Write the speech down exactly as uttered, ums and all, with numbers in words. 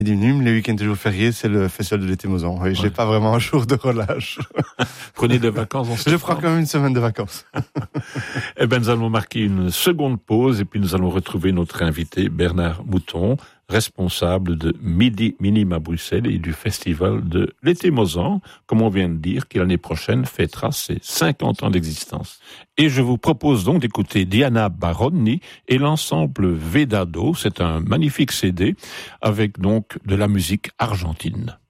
diminue, les week-ends et jours fériés, c'est le festival de l'été Mozan. Oui, ouais. J'ai pas vraiment un jour de relâche. Prenez des vacances en septembre. Je prends quand même une semaine de vacances. Eh ben, nous allons marquer une seconde pause et puis nous allons retrouver notre invité Bernard Mouton, responsable de Midi Minime à Bruxelles et du festival de l'été Mozan, comme on vient de dire, qui l'année prochaine fêtera ses cinquante ans d'existence. Et je vous propose donc d'écouter Diana Baroni et l'ensemble Vedado. C'est un magnifique C D avec donc de la musique argentine.